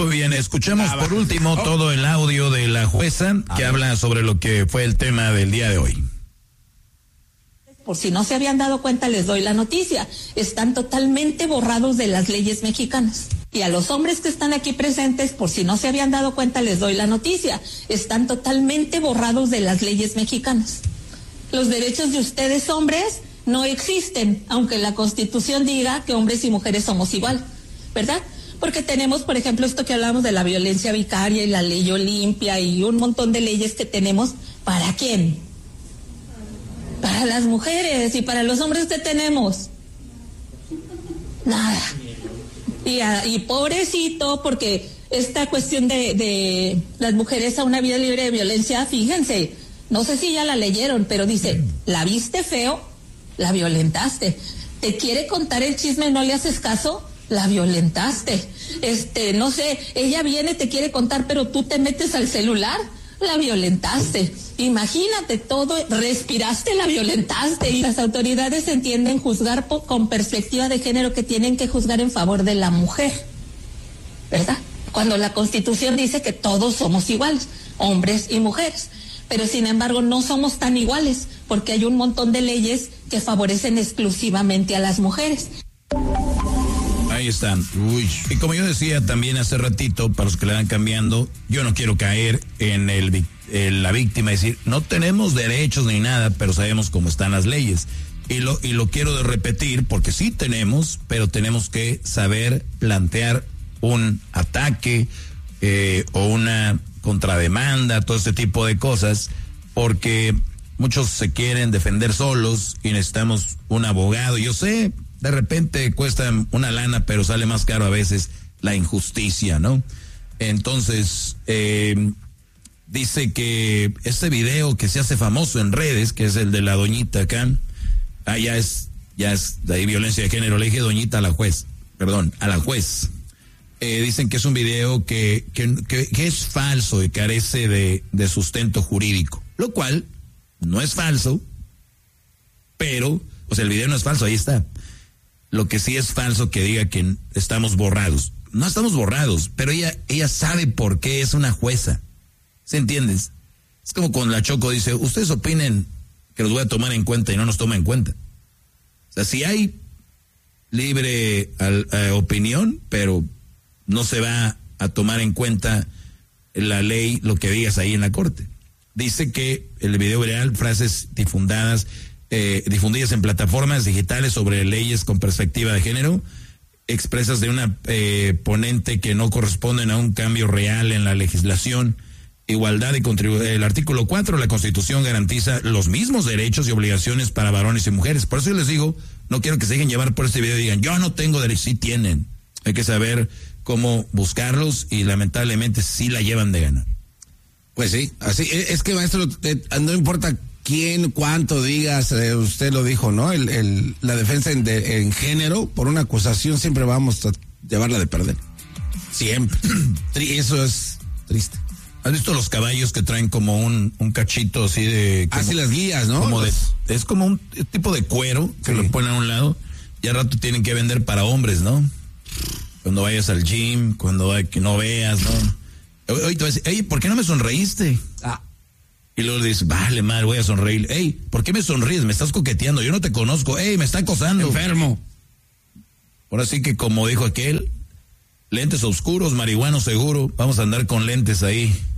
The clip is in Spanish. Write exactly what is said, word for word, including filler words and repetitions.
Muy bien, escuchemos por último oh. todo el audio de la jueza que habla sobre lo que fue el tema del día de hoy. Por si no se habían dado cuenta, les doy la noticia. Están totalmente borrados de las leyes mexicanas. Y a los hombres que están aquí presentes, por si no se habían dado cuenta, les doy la noticia. Están totalmente borrados de las leyes mexicanas. Los derechos de ustedes, hombres, no existen, aunque la Constitución diga que hombres y mujeres somos igual, ¿verdad? Porque tenemos, por ejemplo, esto que hablamos de la violencia vicaria y la ley Olimpia y un montón de leyes que tenemos. ¿Para quién? Para las mujeres. ¿Y para los hombres qué tenemos? Nada. Y, a, y pobrecito, porque esta cuestión de, de las mujeres a una vida libre de violencia, fíjense, no sé si ya la leyeron, pero dice, la viste feo, la violentaste. Te quiere contar el chisme, no le haces caso, la violentaste. Este, no sé, ella viene, te quiere contar, pero tú te metes al celular, la violentaste. Imagínate todo, respiraste, la violentaste. Y las autoridades entienden juzgar po- con perspectiva de género, que tienen que juzgar en favor de la mujer, ¿verdad? Cuando la Constitución dice que todos somos iguales, hombres y mujeres. Pero sin embargo no somos tan iguales, porque hay un montón de leyes que favorecen exclusivamente a las mujeres. Ahí están. Uy. Y como yo decía también hace ratito, para los que le van cambiando, yo no quiero caer en el, en la víctima y decir, no tenemos derechos ni nada, pero sabemos cómo están las leyes. Y lo, y lo quiero repetir, porque sí tenemos, pero tenemos que saber plantear un ataque eh, o una contrademanda, todo este tipo de cosas, porque muchos se quieren defender solos y necesitamos un abogado. Yo sé, de repente cuesta una lana, pero sale más caro a veces la injusticia, ¿no? Entonces, eh, dice que este video que se hace famoso en redes, que es el de la doñita acá, ah, ya es, ya es de ahí violencia de género, le dije doñita a la juez, perdón, a la juez. Eh, dicen que es un video que, que, que, que es falso y carece de, de sustento jurídico, lo cual no es falso, pero, o sea, el video no es falso, ahí está. Lo que sí es falso que diga que estamos borrados. No estamos borrados, pero ella, ella sabe por qué es una jueza. ¿Se entiendes? Es como cuando la Choco dice, ustedes opinen que los voy a tomar en cuenta y no nos toma en cuenta. O sea, si hay libre al, eh, opinión, pero no se va a tomar en cuenta la ley, lo que digas ahí en la corte. Dice que el video real, frases difundadas, eh, difundidas en plataformas digitales sobre leyes con perspectiva de género, expresas de una eh, ponente que no corresponden a un cambio real en la legislación, igualdad y contribución. El artículo cuatro de la Constitución garantiza los mismos derechos y obligaciones para varones y mujeres. Por eso yo les digo, no quiero que se dejen llevar por este video y digan, yo no tengo derechos. Sí tienen. Hay que saber cómo buscarlos y lamentablemente sí la llevan de ganar. Pues sí, así es que, maestro, eh, no importa quién, cuánto digas, eh, usted lo dijo, ¿no? El, el, la defensa en, de, en género, por una acusación siempre vamos a llevarla de perder. Siempre. Eso es triste. ¿Has visto los caballos que traen como un, un cachito así de... Como, así las guías, ¿no? Como los... de, es como un tipo de cuero que sí. Lo ponen a un lado y al rato tienen que vender para hombres, ¿no? Cuando vayas al gym, cuando hay, que no veas, ¿no? Oye, te vas a decir, ey, ¿por qué no me sonreíste? Ah. Y luego le dices, vale, madre, voy a sonreír. Ey, ¿por qué me sonríes? Me estás coqueteando, yo no te conozco. Ey, me está acosando. Enfermo. Ahora sí que como dijo aquel, lentes oscuros, marihuano seguro, vamos a andar con lentes ahí.